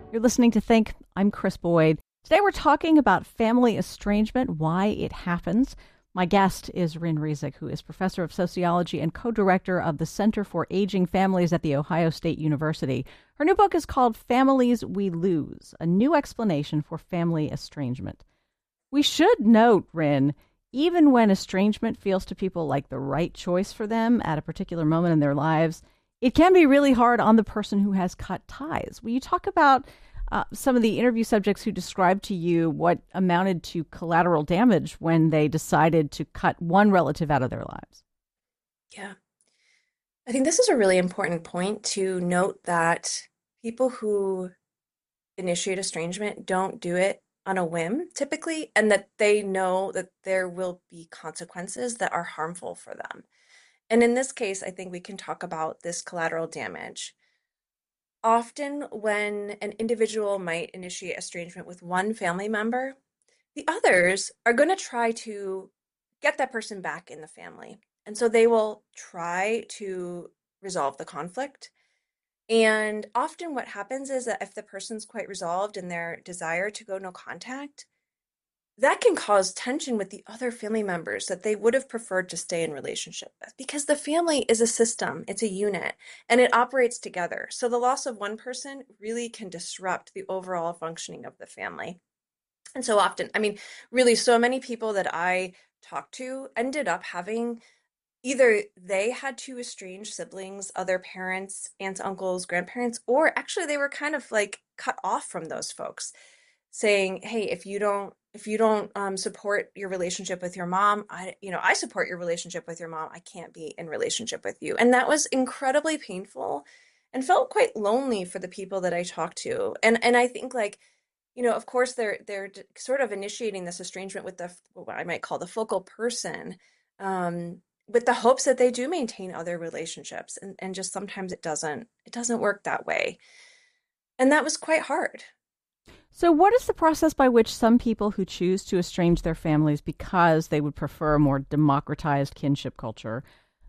You're listening to Think. I'm Chris Boyd. Today we're talking about family estrangement, why it happens. My guest is Rin Rezic, who is professor of sociology and co-director of the Center for Aging Families at The Ohio State University. Her new book is called Families We Lose, a new explanation for family estrangement. We should note, Rin, even when estrangement feels to people like the right choice for them at a particular moment in their lives, it can be really hard on the person who has cut ties. Will you talk about some of the interview subjects who described to you what amounted to collateral damage when they decided to cut one relative out of their lives? Yeah, I think this is a really important point to note that people who initiate estrangement don't do it on a whim typically, and that they know that there will be consequences that are harmful for them. And in this case, I think we can talk about this collateral damage. Often, when an individual might initiate estrangement with one family member, the others are going to try to get that person back in the family. And so they will try to resolve the conflict. And often, what happens is that if the person's quite resolved in their desire to go no contact, that can cause tension with the other family members that they would have preferred to stay in relationship with, because the family is a system, it's a unit, and it operates together. So the loss of one person really can disrupt the overall functioning of the family. And so often, really, so many people that I talked to ended up having either they had two estranged siblings, other parents, aunts, uncles, grandparents, or actually they were kind of like cut off from those folks, saying, "Hey, if you don't support your relationship with your mom, I support your relationship with your mom. I can't be in relationship with you." And that was incredibly painful and felt quite lonely for the people that I talked to. And I think, like, of course they're sort of initiating this estrangement with what I might call the focal person, with the hopes that they do maintain other relationships, and just sometimes it doesn't work that way. And that was quite hard. So what is the process by which some people who choose to estrange their families because they would prefer a more democratized kinship culture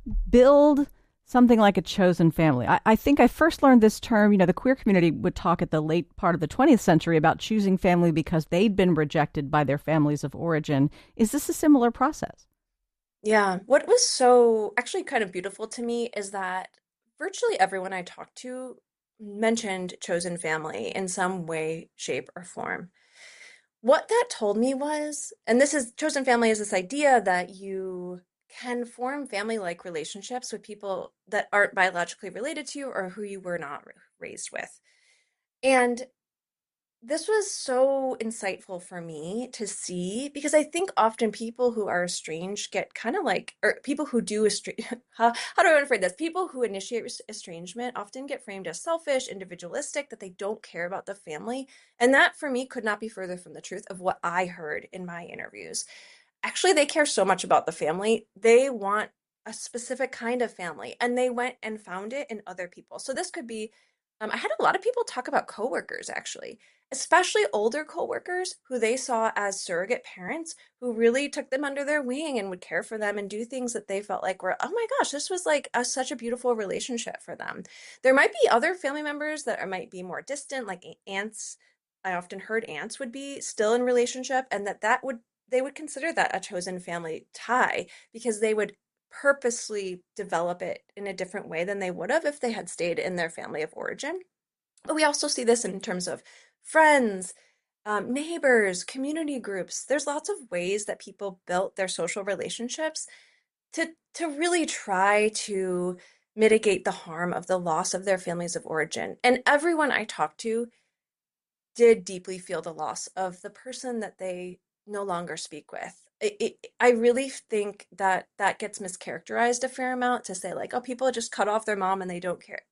build something like a chosen family? I think I first learned this term, the queer community would talk at the late part of the 20th century about choosing family because they'd been rejected by their families of origin. Is this a similar process? Yeah. What was so actually kind of beautiful to me is that virtually everyone I talked to mentioned chosen family in some way, shape, or form. What that told me was, and this is chosen family, is this idea that you can form family-like relationships with people that aren't biologically related to you or who you were not raised with. And this was so insightful for me to see, because I think often people who are estranged get kind of like, or people who do how do I want to phrase this? People who initiate estrangement often get framed as selfish, individualistic, that they don't care about the family. And that for me could not be further from the truth of what I heard in my interviews. Actually, they care so much about the family. They want a specific kind of family, and they went and found it in other people. So this could be, I had a lot of people talk about coworkers, actually, especially older coworkers who they saw as surrogate parents, who really took them under their wing and would care for them and do things that they felt like were, oh my gosh, this was like such a beautiful relationship for them. There might be other family members that might be more distant, like aunts. I often heard aunts would be still in relationship, and that would they would consider that a chosen family tie, because they would purposely develop it in a different way than they would have if they had stayed in their family of origin. But we also see this in terms of friends, neighbors, community groups. There's lots of ways that people built their social relationships to really try to mitigate the harm of the loss of their families of origin. And everyone I talked to did deeply feel the loss of the person that they no longer speak with. I really think that that gets mischaracterized a fair amount, to say like, oh, people just cut off their mom and they don't care.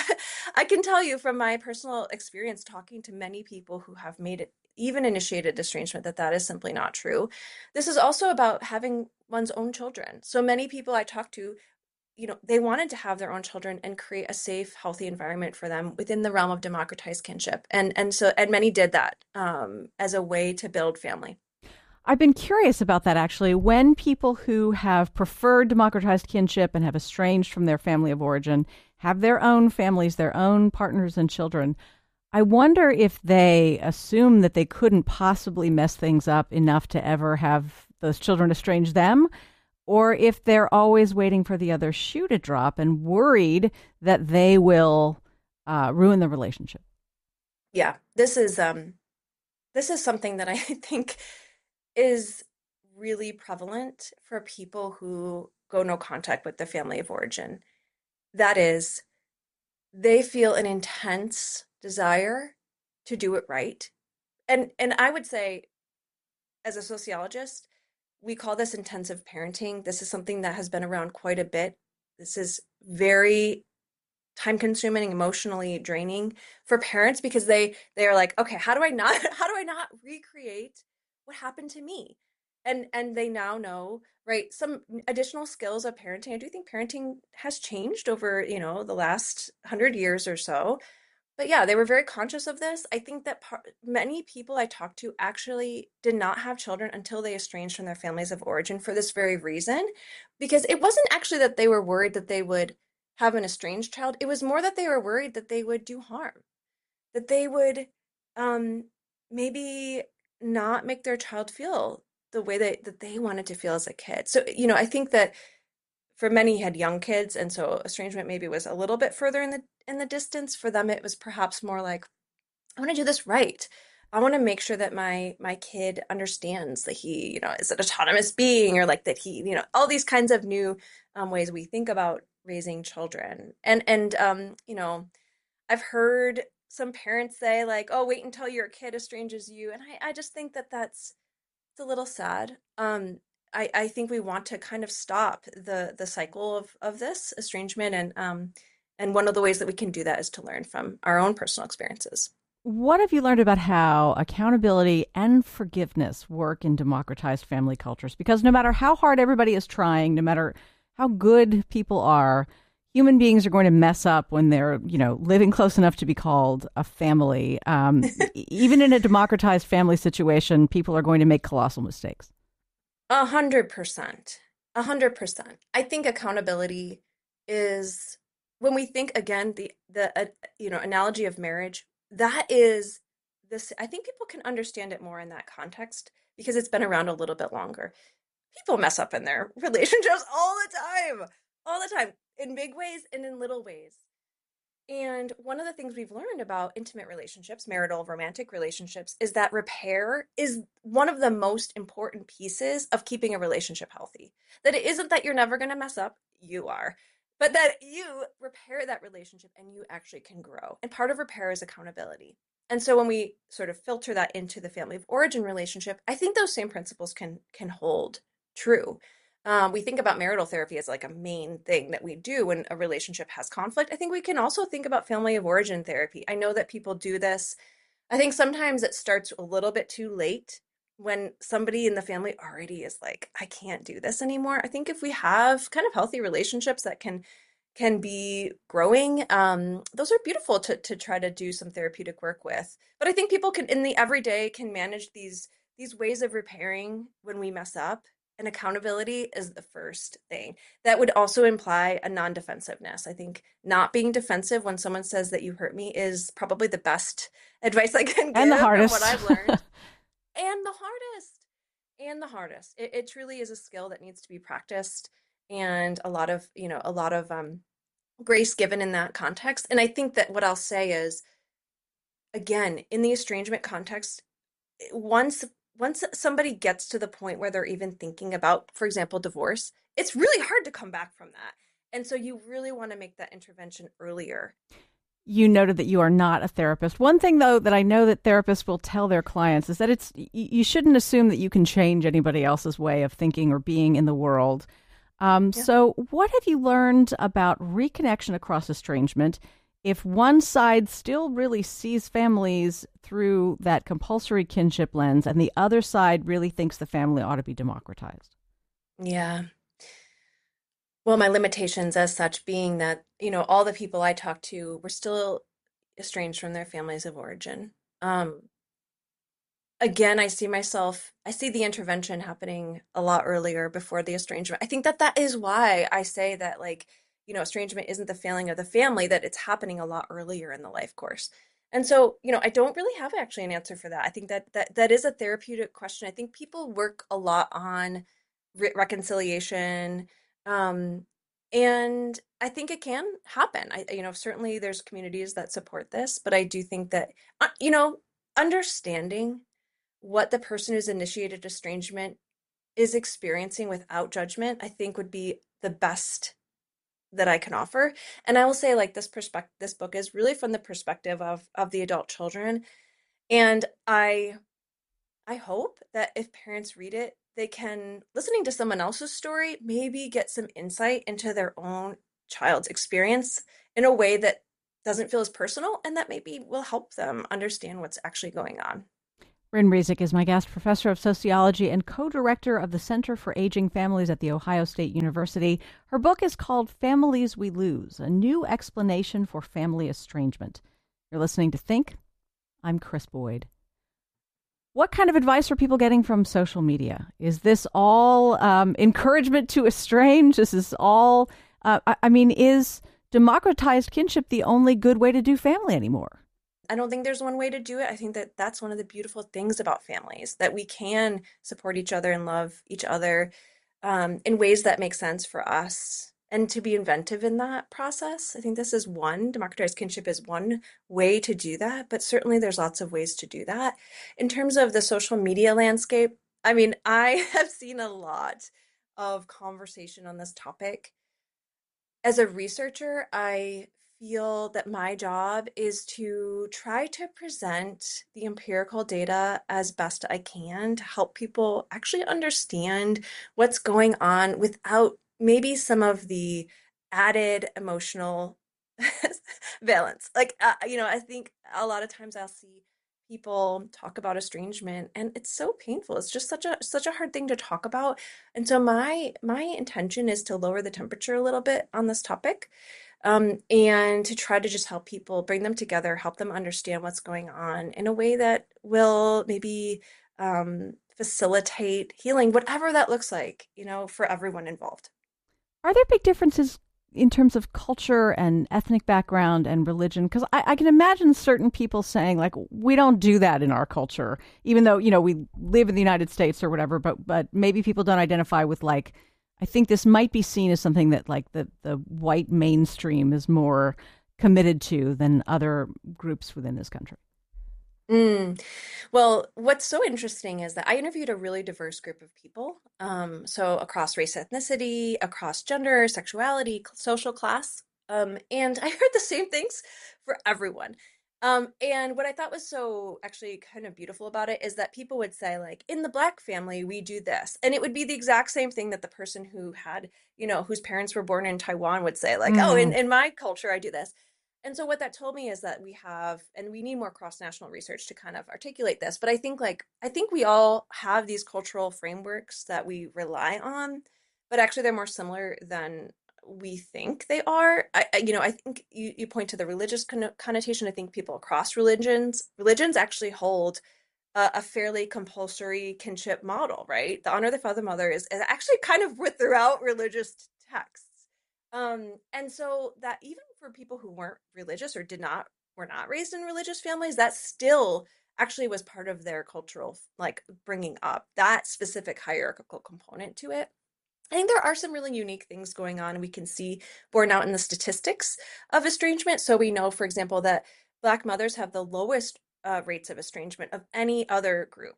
I can tell you from my personal experience talking to many people who have made it, even initiated estrangement, that that is simply not true. This is also about having one's own children. So many people I talked to, they wanted to have their own children and create a safe, healthy environment for them within the realm of democratized kinship. And many did that as a way to build family. I've been curious about that, actually. When people who have preferred democratized kinship and have estranged from their family of origin have their own families, their own partners and children, I wonder if they assume that they couldn't possibly mess things up enough to ever have those children estrange them, or if they're always waiting for the other shoe to drop and worried that they will ruin the relationship. Yeah, this is something that I think is really prevalent for people who go no contact with their family of origin. That is, they feel an intense desire to do it right. And I would say, as a sociologist, we call this intensive parenting. This is something that has been around quite a bit. This is very time consuming, emotionally draining for parents because they are like, okay, how do I not how do I not recreate what happened to me? And they now know, right, some additional skills of parenting. I do think parenting has changed over, the last 100 years or so. But yeah, they were very conscious of this. I think that many people I talked to actually did not have children until they estranged from their families of origin for this very reason, because it wasn't actually that they were worried that they would have an estranged child. It was more that they were worried that they would do harm, that they would um, maybe not make their child feel the way that they wanted to feel as a kid. So, I think that for many had young kids, and so estrangement maybe was a little bit further in the distance. For them, it was perhaps more like, I want to do this right. I want to make sure that my kid understands that he, is an autonomous being, or like that he, all these kinds of new ways we think about raising children. And I've heard some parents say like, "Oh, wait until your kid estranges you," and I just think that that's it's a little sad. I think we want to kind of stop the cycle of this estrangement, and one of the ways that we can do that is to learn from our own personal experiences. What have you learned about how accountability and forgiveness work in democratized family cultures? Because no matter how hard everybody is trying, no matter how good people are, human beings are going to mess up when they're, living close enough to be called a family. Even in a democratized family situation, people are going to make colossal mistakes. 100%. 100%. I think accountability is, when we think again, the analogy of marriage, that is this. I think people can understand it more in that context because it's been around a little bit longer. People mess up in their relationships all the time, in big ways and in little ways. And one of the things we've learned about intimate relationships, marital, romantic relationships, is that repair is one of the most important pieces of keeping a relationship healthy. That it isn't that you're never going to mess up, you are, but that you repair that relationship and you actually can grow. And part of repair is accountability. And so when we sort of filter that into the family of origin relationship, I think those same principles can hold true. We think about marital therapy as like a main thing that we do when a relationship has conflict. I think we can also think about family of origin therapy. I know that people do this. I think sometimes it starts a little bit too late when somebody in the family already is like, I can't do this anymore. I think if we have kind of healthy relationships that can be growing, those are beautiful to try to do some therapeutic work with. But I think people can in the everyday can manage these ways of repairing when we mess up, and accountability is the first thing. That would also imply a non-defensiveness. I think not being defensive when someone says that you hurt me is probably the best advice I can And the give from what hardest. I've learned. And the hardest. And the hardest. It truly is a skill that needs to be practiced, and a lot of grace given in that context. And I think that what I'll say is, again, in the estrangement context, once somebody gets to the point where they're even thinking about, for example, divorce, it's really hard to come back from that. And so you really want to make that intervention earlier. You noted that you are not a therapist. One thing, though, that I know that therapists will tell their clients is that you shouldn't assume that you can change anybody else's way of thinking or being in the world. Yeah. So what have you learned about reconnection across estrangement if one side still really sees families through that compulsory kinship lens and the other side really thinks the family ought to be democratized? Yeah. Well, my limitations as such being that, all the people I talked to were still estranged from their families of origin. Again, I see the intervention happening a lot earlier before the estrangement. I think that that is why I say that, like, estrangement isn't the failing of the family, that it's happening a lot earlier in the life course. And so, I don't really have actually an answer for that. I think that is a therapeutic question. I think people work a lot on reconciliation, um, and I think it can happen. Certainly there's communities that support this, but I do think that, understanding what the person who's initiated estrangement is experiencing without judgment, I think would be the best that I can offer. And I will say, like, this book is really from the perspective of the adult children. And I hope that if parents read it, they can, listening to someone else's story, maybe get some insight into their own child's experience in a way that doesn't feel as personal and that maybe will help them understand what's actually going on. Rin Rezic is my guest, professor of sociology and co-director of the Center for Aging Families at The Ohio State University. Her book is called Families We Lose, A New Explanation for Family Estrangement. You're listening to Think. I'm Chris Boyd. What kind of advice are people getting from social media? Is this all encouragement to estrange? This is all, is democratized kinship the only good way to do family anymore? I don't think there's one way to do it. I think that that's one of the beautiful things about families, that we can support each other and love each other in ways that make sense for us and to be inventive in that process. I think this is one, democratized kinship is one way to do that, but certainly there's lots of ways to do that. In terms of the social media landscape, I mean, I have seen a lot of conversation on this topic. As a researcher, I feel that my job is to try to present the empirical data as best I can to help people actually understand what's going on without maybe some of the added emotional valence. Like, I think a lot of times I'll see people talk about estrangement and it's so painful. It's just such a hard thing to talk about. And so my intention is to lower the temperature a little bit on this topic, and to try to just help people, bring them together, help them understand what's going on in a way that will maybe facilitate healing, whatever that looks like, for everyone involved. Are there big differences in terms of culture and ethnic background and religion? Because I can imagine certain people saying, like, we don't do that in our culture, even though, we live in the United States or whatever, but maybe people don't identify with, like, I think this might be seen as something that, like, the white mainstream is more committed to than other groups within this country. Mm. Well, what's so interesting is that I interviewed a really diverse group of people. So across race, ethnicity, across gender, sexuality, social class. And I heard the same things for everyone. And what I thought was so actually kind of beautiful about it is that people would say, like, in the Black family, we do this. And it would be the exact same thing that the person who had, whose parents were born in Taiwan would say, like, oh, in my culture, I do this. And so what that told me is that we have, and we need more cross-national research to kind of articulate this, but I think we all have these cultural frameworks that we rely on, but actually they're more similar than we think they are. I think you point to the religious connotation. I think people across religions actually hold a fairly compulsory kinship model, right? The honor of the father mother is actually kind of throughout religious texts. And so that even for people who weren't religious or were not raised in religious families, that still actually was part of their cultural, like, bringing up that specific hierarchical component to it. I think there are some really unique things going on, and we can see borne out in the statistics of estrangement. So we know, for example, that Black mothers have the lowest rates of estrangement of any other group.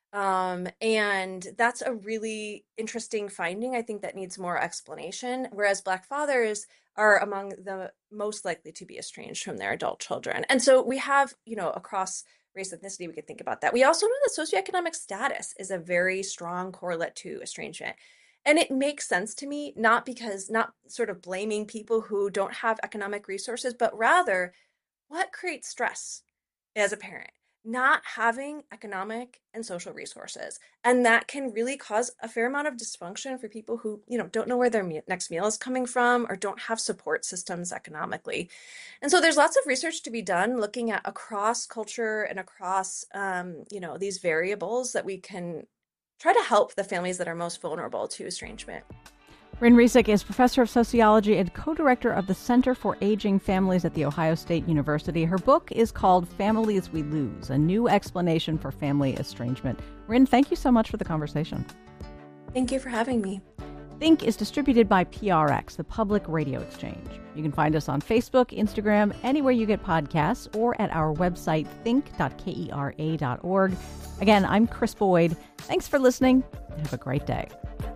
And that's a really interesting finding. I think that needs more explanation. Whereas Black fathers are among the most likely to be estranged from their adult children. And so we have, across race, ethnicity, we could think about that. We also know that socioeconomic status is a very strong correlate to estrangement. And it makes sense to me, not sort of blaming people who don't have economic resources, but rather what creates stress as a parent? Not having economic and social resources. And that can really cause a fair amount of dysfunction for people who, don't know where their next meal is coming from or don't have support systems economically. And so there's lots of research to be done looking at across culture and across, these variables that we can try to help the families that are most vulnerable to estrangement. Rin Rizek is professor of sociology and co-director of the Center for Aging Families at The Ohio State University. Her book is called Families We Lose, a new explanation for family estrangement. Rin, thank you so much for the conversation. Thank you for having me. Think is distributed by PRX, the Public Radio Exchange. You can find us on Facebook, Instagram, anywhere you get podcasts, or at our website, think.kera.org. Again, I'm Chris Boyd. Thanks for listening, and have a great day.